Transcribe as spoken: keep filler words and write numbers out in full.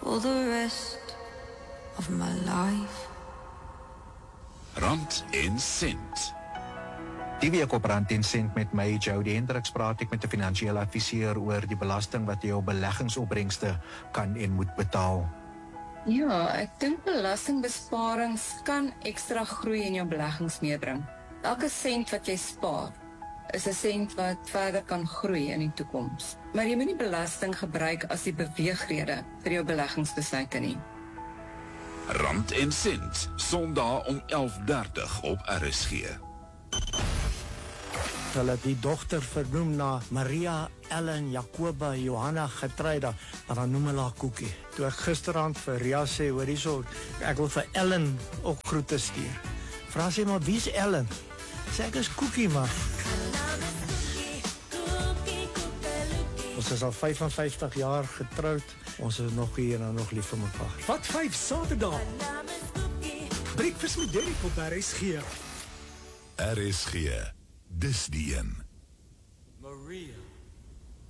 for the rest of my life. Rand en Sent. Die week op Rand en Sent met my, Jody Hendriks, praat ek met 'n finansiële adviseur oor die belasting wat jou beleggingsopbrengste kan en moet betaal. Ja, ek dink belastingbesparings kan ekstra groei in jou beleggings meebring. Elke sent wat jy spaar, is 'n sent wat verder kan groei in die toekoms. Maar jy moet nie belasting gebruik as die beweegrede vir jou beleggingsbesluite nie. Rand en Sent, Sondag om elf dertig op R S G. Hulle het die dogter vernoem na Maria Ellen Jacoba Johanna Getreida, maar dan noem hulle haar Koekie. Toe ek gisterand vir Ria sê, hoor hierso, ek wil vir Ellen ook groete stuur. Vra sy maar, wie is Ellen? Sê ek is Koekie, man. Ons is al vyfenvyftig jaar getroud. Ons is nog hier en nog lief vir mekaar. Wat vyf Saterdag? Breakfast met Derek op R S G. R S G, dis die een. Maria.